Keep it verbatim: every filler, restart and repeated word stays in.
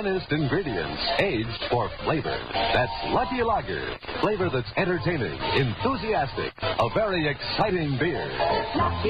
finest ingredients, aged for flavor. That's Lucky Lager. Flavor that's entertaining, enthusiastic, a very exciting beer. Lucky